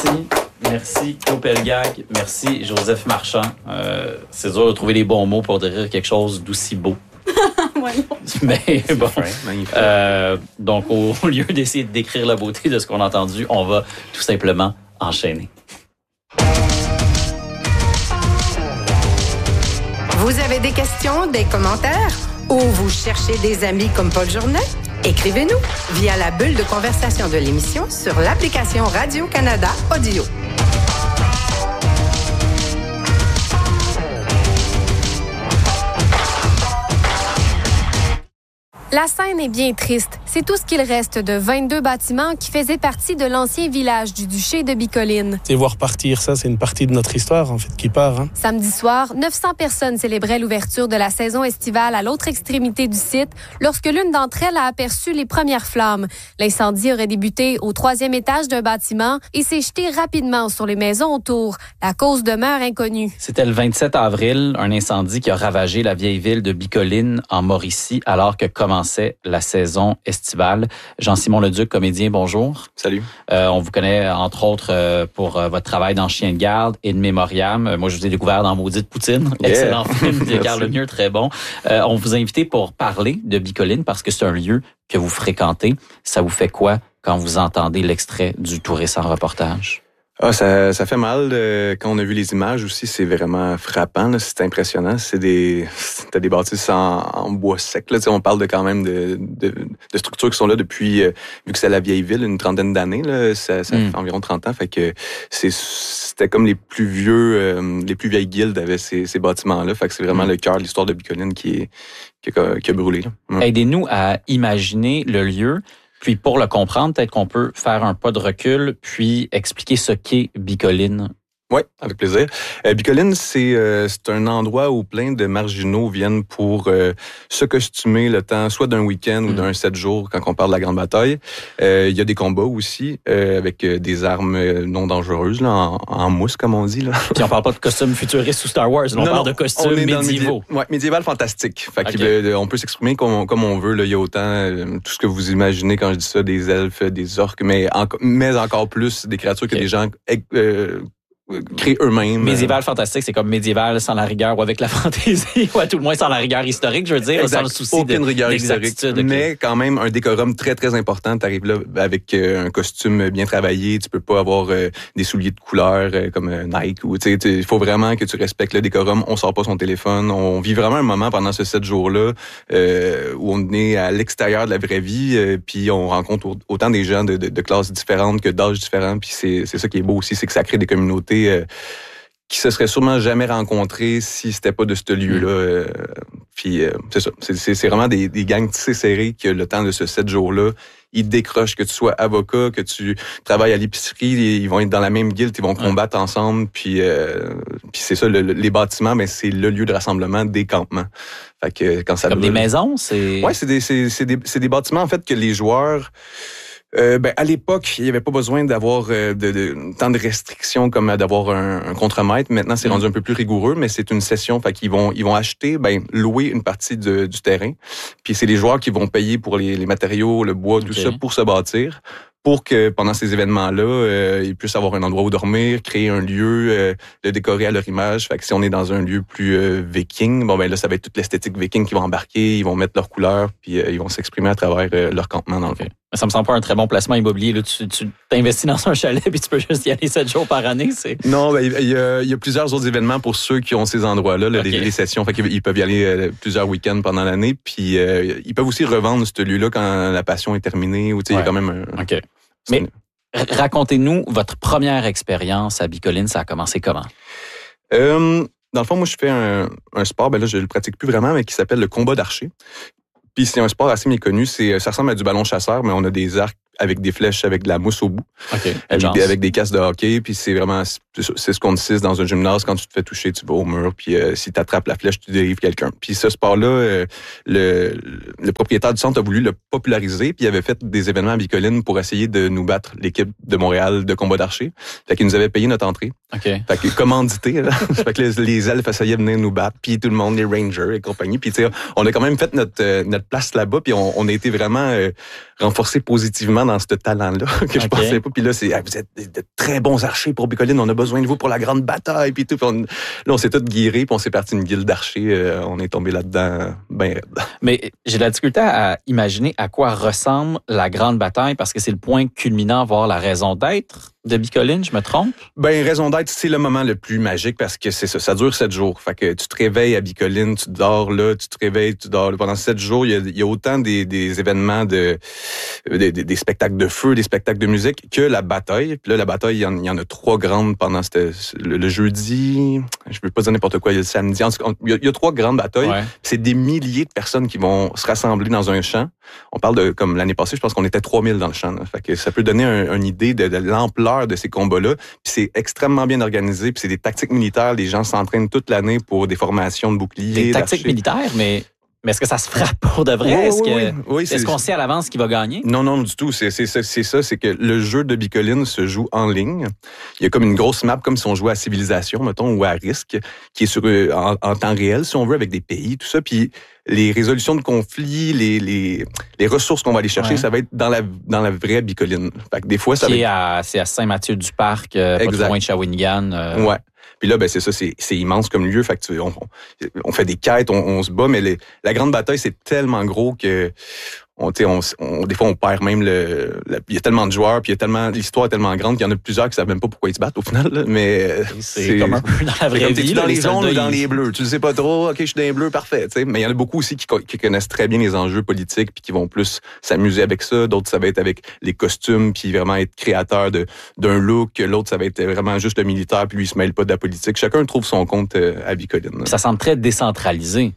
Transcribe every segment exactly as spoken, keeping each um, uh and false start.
Merci. Merci, Claude Pelgag. Merci, Joseph Marchand. Euh, c'est dur de trouver les bons mots pour décrire quelque chose d'aussi beau. Ouais, non. Mais bon, euh, donc au, au lieu d'essayer de décrire la beauté de ce qu'on a entendu, on va tout simplement enchaîner. Vous avez des questions, des commentaires ou vous cherchez des amis comme Paul Journet? Écrivez-nous via la bulle de conversation de l'émission sur l'application Radio-Canada Audio. La scène est bien triste. C'est tout ce qu'il reste de vingt-deux bâtiments qui faisaient partie de l'ancien village du duché de Bicoline. C'est voir partir ça, c'est une partie de notre histoire, en fait, qui part. Hein. Samedi soir, neuf cents personnes célébraient l'ouverture de la saison estivale à l'autre extrémité du site lorsque l'une d'entre elles a aperçu les premières flammes. L'incendie aurait débuté au troisième étage d'un bâtiment et s'est jeté rapidement sur les maisons autour. La cause demeure inconnue. C'était le vingt-sept avril, un incendie qui a ravagé la vieille ville de Bicoline, en Mauricie, alors que commençait la saison estivale. Jean-Simon Leduc, comédien, bonjour. Salut. Euh, on vous connaît, entre autres, euh, pour euh, votre travail dans Chien de garde et de Mémoriam. Euh, moi, je vous ai découvert dans Maudite Poutine. Yeah. Excellent film de Carl Lemieux, très bon. Euh, on vous a invité pour parler de Bicoline parce que c'est un lieu que vous fréquentez. Ça vous fait quoi quand vous entendez l'extrait du tout récent reportage? Ah, ça, ça fait mal. Euh, quand on a vu les images aussi, c'est vraiment frappant. Là, c'est impressionnant. C'est des, t'as des bâtisses en, en bois sec. Là, on parle de quand même de, de, de structures qui sont là depuis, euh, vu que c'est la vieille ville, une trentaine d'années. Là, ça, ça mm. fait environ trente ans. Fait que c'est, c'était comme les plus vieux, euh, les plus vieilles guildes avaient ces, ces bâtiments-là. Fait que c'est vraiment mm. le cœur de l'histoire de Bicoline qui est qui a, qui a brûlé. Là. Mm. Aidez-nous à imaginer le lieu. Puis pour le comprendre, peut-être qu'on peut faire un pas de recul, puis expliquer ce qu'est Bicoline. Oui, avec plaisir. Euh, Bicoline, c'est, euh, c'est un endroit où plein de marginaux viennent pour euh, se costumer le temps, soit d'un week-end mmh. ou d'un sept jours quand on parle de la grande bataille. Euh, il y a des combats aussi euh, avec euh, des armes euh, non dangereuses, là, en, en mousse, comme on dit. Là. Puis on parle pas de costumes futuristes ou Star Wars, là, on non, parle non, de costumes médiévaux. Médi- ouais, médiéval fantastique. Fait okay. que, on peut s'exprimer comme, comme on veut. Là. Il y a autant euh, tout ce que vous imaginez quand je dis ça, des elfes, des orques, mais, en, mais encore plus des créatures okay. que des gens... Euh, créent eux-mêmes. Médiéval fantastique, c'est comme médiéval sans la rigueur ou avec la fantaisie, ou à tout le moins sans la rigueur historique, je veux dire, exact. Sans le souci Aucune de, rigueur historique, okay. Mais quand même un décorum très, très important. Tu arrives là avec euh, un costume bien travaillé, tu peux pas avoir euh, des souliers de couleur euh, comme euh, Nike. Ou tu sais, il faut vraiment que tu respectes le décorum. On sort pas son téléphone. On vit vraiment un moment pendant ce sept jours-là euh, où on est à l'extérieur de la vraie vie, euh, puis on rencontre autant des gens de, de, de classes différentes que d'âges différents. Puis c'est, c'est ça qui est beau aussi, c'est que ça crée des communautés Euh, qui se seraient sûrement jamais rencontrés si c'était pas de ce lieu-là. Euh, puis euh, c'est ça, c'est, c'est, c'est vraiment des, des gangs tissés serrés que le temps de ce sept jours-là, ils décrochent, que tu sois avocat, que tu travailles à l'épicerie, ils vont être dans la même guilde, ils vont combattre ouais. ensemble. Puis, euh, puis c'est ça, le, les bâtiments, mais c'est le lieu de rassemblement des campements. Fait que quand ça comme brûle, des maisons, c'est. Ouais, c'est des, c'est, c'est des, c'est des bâtiments en fait que les joueurs. Euh, ben, à l'époque, il n'y avait pas besoin d'avoir euh, de, de, tant de restrictions comme d'avoir un, un contremaître. Maintenant, c'est mmh. rendu un peu plus rigoureux, mais c'est une session. Fait qu'ils vont, ils vont acheter, ben, louer une partie de, du terrain. Puis c'est les joueurs qui vont payer pour les, les matériaux, le bois, tout okay. ça, pour se bâtir. Pour que pendant ces événements-là, euh, ils puissent avoir un endroit où dormir, créer un lieu, euh, le décorer à leur image. Fait que si on est dans un lieu plus euh, viking, bon ben là, ça va être toute l'esthétique viking qui va embarquer, ils vont mettre leurs couleurs, puis euh, ils vont s'exprimer à travers euh, leur campement dans le fond. Ça me semble pas un très bon placement immobilier. Là, tu, tu t'investis dans un chalet puis tu peux juste y aller sept jours par année. C'est... Non, ben, il, y a, il y a plusieurs autres événements pour ceux qui ont ces endroits-là, là, okay. les, les sessions. Fait qu'ils peuvent y aller euh, plusieurs week-ends pendant l'année. Puis euh, ils peuvent aussi revendre ce lieu-là quand la passion est terminée. Ou ouais. il y a quand même un... Okay. Mais racontez-nous votre première expérience à Bicoline. Ça a commencé comment? Euh, dans le fond, moi, je fais un, un sport, ben là, je le pratique plus vraiment, mais qui s'appelle le combat d'archer. Puis c'est un sport assez méconnu. C'est, ça ressemble à du ballon chasseur, mais on a des arcs avec des flèches, avec de la mousse au bout. Okay. Avec, des, avec des casques de hockey. Puis c'est vraiment six contre six dans un gymnase. Quand tu te fais toucher, tu vas au mur. Puis euh, si tu attrapes la flèche, tu dérives quelqu'un. Puis ce sport-là, euh, le, le propriétaire du centre a voulu le populariser. Puis il avait fait des événements à Bicoline pour essayer de nous battre l'équipe de Montréal de combat d'archer. Fait qu'il nous avait payé notre entrée. Okay. Fait que commandité. Là. Fait que les, les elfes essayaient de venir nous battre. Puis tout le monde, les rangers et compagnie. Puis tu sais, on a quand même fait notre, notre place là-bas. Puis on, on a été vraiment euh, renforcés positivement vraiment dans ce talent-là que je okay. pensais pas. Puis là, c'est, ah, vous êtes de, de très bons archers pour Bicoline, on a besoin de vous pour la grande bataille, puis tout. Puis on, là, on s'est tous guéris, puis on s'est parti une guilde d'archers. Euh, on est tombé là-dedans bien raide. Mais j'ai de la difficulté à imaginer à quoi ressemble la grande bataille, parce que c'est le point culminant, voire la raison d'être de Bicoline, je me trompe? Ben, raison d'être, c'est le moment le plus magique parce que c'est ça, ça dure sept jours. Fait que tu te réveilles à Bicoline, tu dors là, tu te réveilles, tu dors là. Pendant sept jours, il y a, il y a autant des, des événements de, des, des spectacles de feu, des spectacles de musique que la bataille. Puis là, la bataille, il y en, il y en a trois grandes pendant cette, le, le jeudi, je veux pas dire n'importe quoi, il y a le samedi. En tout cas, il y a, il y a trois grandes batailles. Ouais. C'est des milliers de personnes qui vont se rassembler dans un champ. On parle de, comme l'année passée, je pense qu'on était trois mille dans le champ. Là. Fait que ça peut donner un, une idée de, de l'ampleur de ces combats-là. Puis c'est extrêmement bien organisé. Puis c'est des tactiques militaires. Les gens s'entraînent toute l'année pour des formations de boucliers. Des tactiques militaires, mais... Mais est-ce que ça se frappe pour de vrai? Oui, est-ce, oui, que, oui. Oui, est-ce qu'on sait à l'avance qui va gagner? Non, non, du tout. C'est, c'est, c'est, c'est ça, c'est que le jeu de Bicoline se joue en ligne. Il y a comme une grosse map, comme si on jouait à Civilisation, mettons, ou à Risque, qui est sur en, en temps réel, si on veut, avec des pays, tout ça. Puis les résolutions de conflits, les, les, les ressources qu'on va aller chercher, ouais. ça va être dans la, dans la vraie Bicoline. Fait que des fois, ça qui va est être... à, c'est à Saint-Mathieu-du-Parc, euh, pas trop loin de Shawinigan. Euh... Ouais. Puis là, ben c'est ça, c'est, c'est immense comme lieu. Fait que tu, on, on fait des quêtes, on, on se bat, mais les, la grande bataille, c'est tellement gros que on, on, on, des fois, on perd même le... le il y a tellement de joueurs, puis il y a tellement, l'histoire est tellement grande qu'il y en a plusieurs qui savent même pas pourquoi ils se battent au final. Là, mais c'est, c'est comme un peu dans la vraie vie. T'es-tu dans les jaunes ou dans ils... les bleus? Tu le sais pas trop. OK, je suis dans les bleus, parfait. T'sais. Mais il y en a beaucoup aussi qui, qui connaissent très bien les enjeux politiques puis qui vont plus s'amuser avec ça. D'autres, ça va être avec les costumes puis vraiment être créateur de, d'un look. L'autre, ça va être vraiment juste le militaire puis lui, il se mêle pas de la politique. Chacun trouve son compte à Bicoline. Ça semble très décentralisé.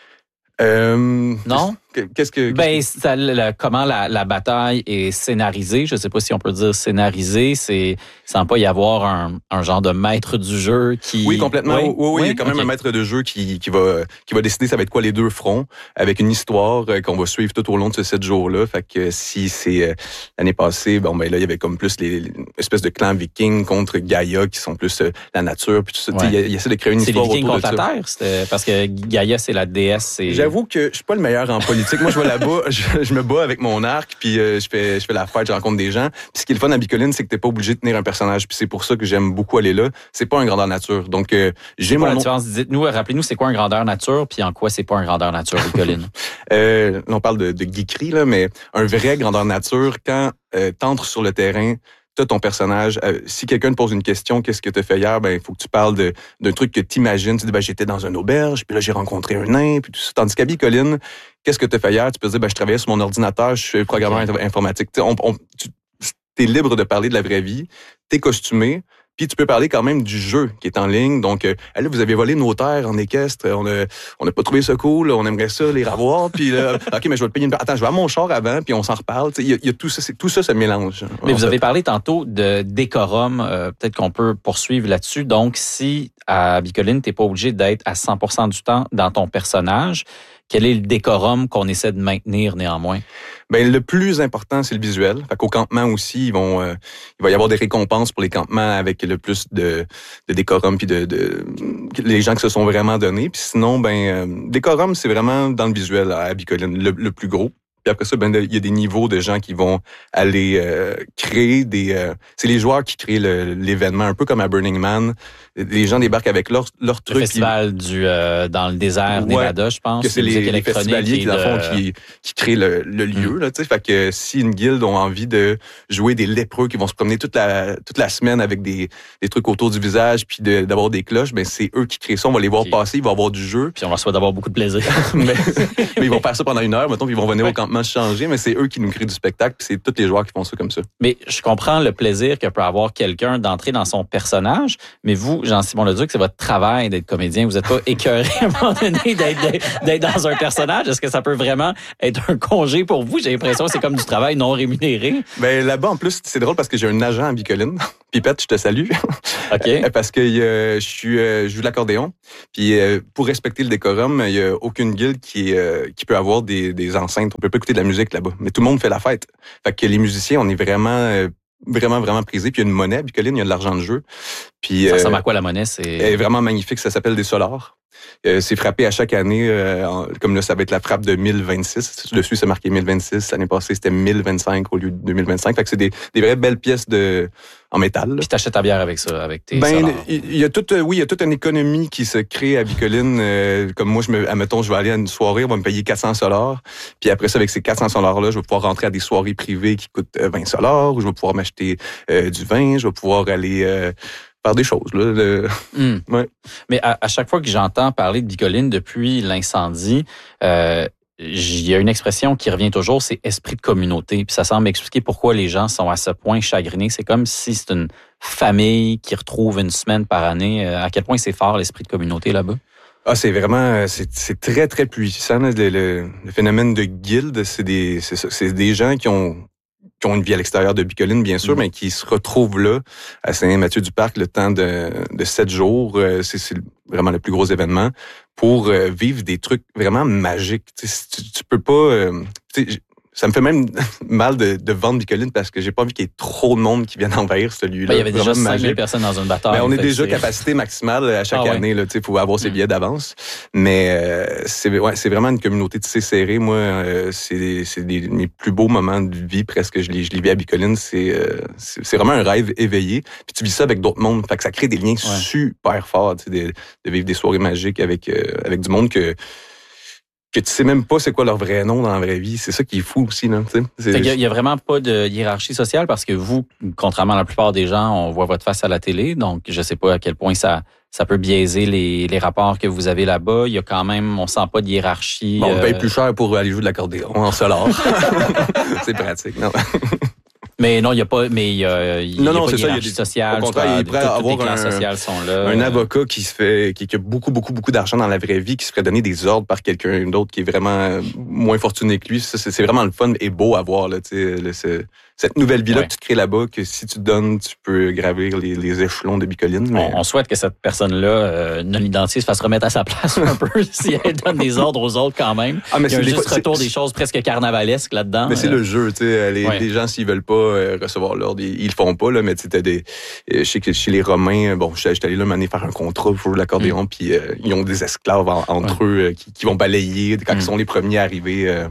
Euh, non? Qu'est-ce que... Qu'est-ce ben, que... Ça, le, comment la, la bataille est scénarisée, je sais pas si on peut dire scénarisée, c'est, il semble pas y avoir un, un genre de maître du jeu qui... Oui, complètement. Oui, oui, oui, oui, il y a quand même okay. un maître de jeu qui, qui, va, qui va décider ça va être quoi les deux fronts, avec une histoire qu'on va suivre tout au long de ces sept jours-là. Fait que si c'est euh, l'année passée, bon, ben là, il y avait comme plus les, les espèces de clans vikings contre Gaïa, qui sont plus euh, la nature, puis tout ça. Ouais. Il, il essaie de créer une c'est histoire autour de ça. C'est les vikings contre la Terre, c'était, parce que Gaïa, c'est la déesse. Et... J'avoue que je suis pas le meilleur en politique. Moi, je vais là-bas, je, je me bats avec mon arc, puis euh, je fais je fais la fête, je rencontre des gens. Puis ce qui est le fun à Bicoline, c'est que t'es pas obligé de tenir un personnage. Puis c'est pour ça que j'aime beaucoup aller là. C'est pas un grandeur nature. Donc euh, j'ai c'est mon la différence. Dites-nous, rappelez-nous, c'est quoi un grandeur nature, puis en quoi c'est pas un grandeur nature, Bicoline? euh, on parle de, de geekerie là, mais un vrai grandeur nature quand euh, t'entres sur le terrain. T'as ton personnage. Euh, si quelqu'un te pose une question, qu'est-ce que t'as fait hier? Ben, il faut que tu parles de, d'un truc que t'imagines. Tu dis, ben, j'étais dans une auberge, puis là, j'ai rencontré un nain, puis tout ça. Tandis qu'à Bicoline, qu'est-ce que t'as fait hier? Tu peux dire, ben, je travaillais sur mon ordinateur, je suis programmeur okay. informatique. On, on, tu es libre de parler de la vraie vie. T'es costumé. Puis tu peux parler quand même du jeu qui est en ligne. Donc, euh, là, vous avez volé nos terres en équestre. On a, on n'a pas trouvé ça cool. On aimerait ça les revoir. Puis là, OK, mais je vais te payer une... Attends, je vais à mon char avant, puis on s'en reparle. Il y a, y a tout ça, c'est, tout ça se mélange. Mais vous fait. avez parlé tantôt de décorum. Euh, peut-être qu'on peut poursuivre là-dessus. Donc, si à Bicoline, t'es pas obligé d'être à cent pour cent du temps dans ton personnage, quel est le décorum qu'on essaie de maintenir néanmoins? Ben le plus important, c'est le visuel. Fait qu'au campement aussi, ils vont, euh, il va y avoir des récompenses pour les campements avec le plus de, de décorum puis de, de les gens qui se sont vraiment donnés. Puis sinon, ben euh, décorum, c'est vraiment dans le visuel à Bicoline, le, le plus gros. Puis après ça, ben il y a des niveaux de gens qui vont aller euh, créer des... Euh, c'est les joueurs qui créent le, l'événement, un peu comme à Burning Man. Les gens débarquent avec leur, leur truc. Le festival qui... du euh, dans le désert ouais, Nevada, je pense. Que c'est les, les festivaliers qui, de... fond, qui, qui créent le, le lieu. Mm. Là, tu sais, fait que si une guilde ont envie de jouer des lépreux qui vont se promener toute la toute la semaine avec des, des trucs autour du visage puis de, d'avoir des cloches, ben c'est eux qui créent ça. On va les voir okay. passer, ils vont avoir du jeu. Puis on va souhaiter d'avoir beaucoup de plaisir. mais, mais ils vont faire ça pendant une heure, mettons, puis ils vont venir ouais. au campement se changer, mais c'est eux qui nous créent du spectacle, puis c'est tous les joueurs qui font ça comme ça. Mais je comprends le plaisir que peut avoir quelqu'un d'entrer dans son personnage, mais vous, Jean-Simon Leduc, c'est votre travail d'être comédien. Vous n'êtes pas écœuré à un moment donné d'être, d'être dans un personnage. Est-ce que ça peut vraiment être un congé pour vous? J'ai l'impression que c'est comme du travail non rémunéré. Ben là-bas, en plus, c'est drôle parce que j'ai un agent à Bicoline. Pipette, je te salue. OK. Parce que euh, je suis, euh, je joue de l'accordéon. Puis euh, pour respecter le décorum, il n'y a aucune guilde qui, euh, qui peut avoir des, des enceintes. On peut pas écouter de la musique là-bas. Mais tout le monde fait la fête. Fait que les musiciens, on est vraiment... Euh, vraiment, vraiment prisé. Puis il y a une monnaie à Bicoline, il y a de l'argent de jeu. Puis, ça euh, ressemble à quoi la monnaie? C'est... Elle est vraiment magnifique, ça s'appelle des solars. Euh, c'est frappé à chaque année, euh, en, comme là, ça va être la frappe de mille vingt-six. Dessus, c'est marqué mille vingt-six. L'année passée, c'était mille vingt-cinq au lieu de deux mille vingt-cinq. Fait que c'est des, des vraies belles pièces de, en métal. Là. Puis t'achètes ta bière avec ça, avec tes Ben, solars. il y a toute, oui, il y a toute une économie qui se crée à Bicoline. Euh, comme moi, je me, admettons, je vais aller à une soirée, on va me payer quatre cents solars. Puis après ça, avec ces quatre cents solars-là, je vais pouvoir rentrer à des soirées privées qui coûtent vingt solars, ou je vais pouvoir m'acheter euh, du vin, je vais pouvoir aller... Euh, faire des choses. Là, le... mm. ouais. Mais à, à chaque fois que j'entends parler de Bicoline depuis l'incendie, euh, il y a une expression qui revient toujours, c'est esprit de communauté. Puis ça semble expliquer pourquoi les gens sont à ce point chagrinés. C'est comme si c'est une famille qui retrouve une semaine par année. À quel point c'est fort l'esprit de communauté là-bas? Ah, c'est vraiment, c'est, c'est très, très puissant. Là, le, le, le phénomène de guilde, c'est des, c'est, c'est des gens qui ont qui ont une vie à l'extérieur de Bicoline, bien sûr, mmh. mais qui se retrouvent là, à Saint-Mathieu-du-Parc, le temps de, de sept jours. C'est, c'est vraiment le plus gros événement pour euh, vivre des trucs vraiment magiques. Tu, tu peux pas... Euh, ça me fait même mal de, de vendre Bicoline parce que j'ai pas envie qu'il y ait trop de monde qui vienne envahir ce lieu-là. Ben, il y avait déjà cinq mille personnes dans une bataille. Ben, on est déjà c'est... capacité maximale à chaque ah, année. Il ouais. faut avoir ses billets d'avance. Mais euh, c'est, ouais, c'est vraiment une communauté tissée serrée. Moi, euh, c'est, c'est des, mes plus beaux moments de vie presque. Je les, je les vis à Bicoline. C'est, euh, c'est, c'est vraiment un rêve éveillé. Puis tu vis ça avec d'autres mondes. Fait que ça crée des liens ouais. super forts. De, de vivre des soirées magiques avec, euh, avec du monde que... que tu sais même pas c'est quoi leur vrai nom dans la vraie vie. C'est ça qui est fou aussi. Là, il y, y a vraiment pas de hiérarchie sociale parce que vous, contrairement à la plupart des gens, on voit votre face à la télé. Donc, je sais pas à quel point ça ça peut biaiser les, les rapports que vous avez là-bas. Il y a quand même, on sent pas de hiérarchie. Bon, on paye euh... plus cher pour aller jouer de l'accordéon en solar. C'est pratique, non? Mais non, il n'y a pas, mais il y a, il y a non, non, pas de c'est hiérarchie ça, sociale. Au contraire, il est prêt à avoir toutes les classes un, sociales sont là. Un avocat qui se fait, qui, qui a beaucoup, beaucoup, beaucoup d'argent dans la vraie vie, qui se ferait donner des ordres par quelqu'un d'autre qui est vraiment moins fortuné que lui. Ça, c'est, c'est vraiment le fun et beau à voir, là, tu sais, le, c'est, cette nouvelle vie-là ouais. que tu te crées là-bas, que si tu donnes, tu peux gravir les, les échelons de Bicoline. Mais... On, on souhaite que cette personne-là, euh, non identifiée, se fasse remettre à sa place un peu si elle donne des ordres aux autres quand même. Ah, mais il y a un juste fois, retour des choses presque carnavalesques là-dedans. Mais c'est euh... le jeu, tu sais. Les, ouais. les gens, s'ils veulent pas euh, recevoir l'ordre, ils, ils le font pas, là, mais tu sais, des, je sais que chez les Romains, bon, j'étais allé là m'amener faire un contrat pour jouer de l'accordéon, mm. puis euh, ils ont des esclaves en, entre ouais. eux euh, qui, qui vont balayer quand mm. ils sont les premiers à arriver. Euh,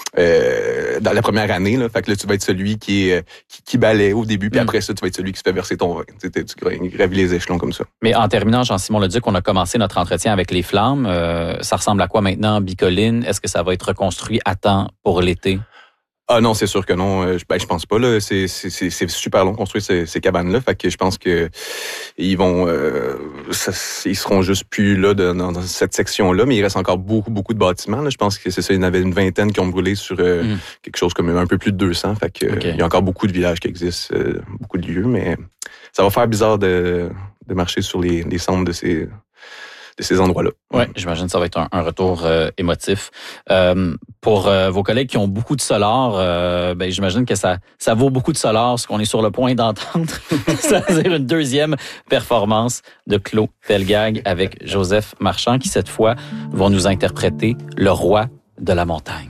Euh, dans la première année, là, fait que là, tu vas être celui qui est qui, qui balaie au début, puis mm. après ça, tu vas être celui qui se fait verser ton vin. Tu, tu, tu gravis les échelons comme ça. Mais en terminant, Jean-Simon Leduc, on a commencé notre entretien avec les flammes. Euh, ça ressemble à quoi maintenant, Bicoline? Est-ce que ça va être reconstruit à temps pour l'été? Ah non, c'est sûr que non. Euh, ben, je pense pas. Là, c'est, c'est, c'est super long de construire ces, ces cabanes-là. Fait que je pense que ils vont, euh, ça, ils seront juste plus là de, dans, dans cette section-là. Mais il reste encore beaucoup, beaucoup de bâtiments. Là. Je pense que c'est ça. Il y en avait une vingtaine qui ont brûlé sur euh, mm. quelque chose comme un peu plus de deux cents. Fait que okay. il y a encore beaucoup de villages qui existent, euh, beaucoup de lieux. Mais ça va faire bizarre de, de marcher sur les, les centres de ces. de ces endroits-là. Oui, j'imagine que ça va être un, un retour euh, émotif. Euh, pour euh, vos collègues qui ont beaucoup de solar, euh, ben, j'imagine que ça, ça vaut beaucoup de solar, ce qu'on est sur le point d'entendre. C'est-à-dire une deuxième performance de Claude Pelgag avec Joseph Marchand, qui cette fois vont nous interpréter Le Roi de la Montagne.